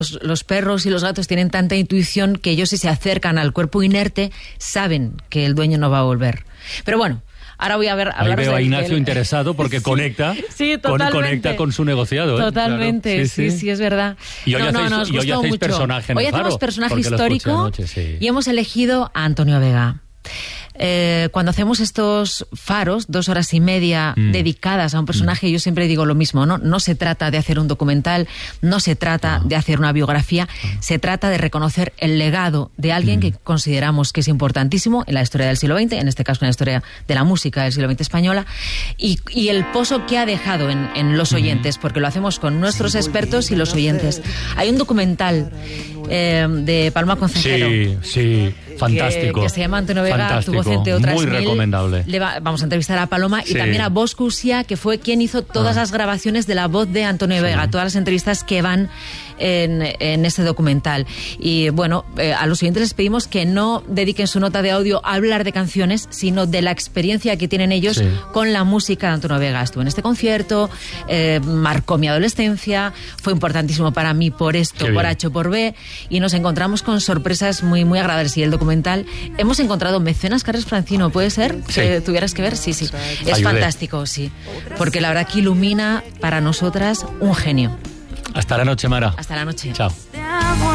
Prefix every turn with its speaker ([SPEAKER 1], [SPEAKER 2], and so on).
[SPEAKER 1] Los perros y los gatos tienen tanta intuición que ellos, si se acercan al cuerpo inerte, saben que el dueño no va a volver. Pero bueno, ahora voy a ver...
[SPEAKER 2] Ahí veo a Ignacio interesado porque sí, conecta con su negociado.
[SPEAKER 1] Totalmente, claro. sí, es verdad.
[SPEAKER 2] Y hoy hacéis personaje en el Faro.
[SPEAKER 1] Hoy hacemos personaje histórico anoche, sí. Y hemos elegido a Antonio Vega. Cuando hacemos estos faros, 2 horas y media dedicadas a un personaje, yo siempre digo lo mismo, ¿no? No se trata de hacer un documental, no se trata de hacer una biografía, se trata de reconocer el legado de alguien que consideramos que es importantísimo en la historia del siglo XX, en este caso en la historia de la música del siglo XX española, y el pozo que ha dejado en los oyentes, porque lo hacemos con nuestros expertos y los oyentes. Hay un documental de Paloma Concejero.
[SPEAKER 2] Sí, fantástico.
[SPEAKER 1] Que se llama Antonio Vega, tu voz entre otras
[SPEAKER 2] muy recomendable.
[SPEAKER 1] Vamos a entrevistar a Paloma y también a Bosco Uxía, que fue quien hizo todas las grabaciones de la voz de Antonio Vega, todas las entrevistas que van en ese documental. Y bueno, a los oyentes les pedimos que no dediquen su nota de audio a hablar de canciones, sino de la experiencia que tienen ellos con la música de Antonio Vega. Estuve en este concierto, marcó mi adolescencia, fue importantísimo para mí por esto, por H o por B, y nos encontramos con sorpresas muy, muy agradables. Y el documental, hemos encontrado mecenas Carles Francino, ¿puede ser? Que tuvieras que ver, sí. Es fantástico, sí. Porque la verdad que ilumina para nosotras un genio.
[SPEAKER 2] Hasta la noche, Mara.
[SPEAKER 1] Hasta la noche.
[SPEAKER 2] Chao.